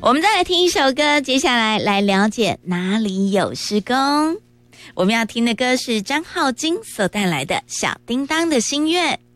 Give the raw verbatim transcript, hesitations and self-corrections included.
我们再来听一首歌，接下来来了解哪里有施工。我们要听的歌是张浩京所带来的《小叮当的心愿》。